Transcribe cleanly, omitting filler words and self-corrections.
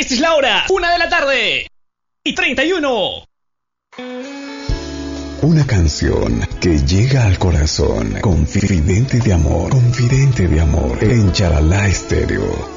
Esta es la hora, 1:31 Una canción que llega al corazón, confidente de amor, en Chalalá Estéreo.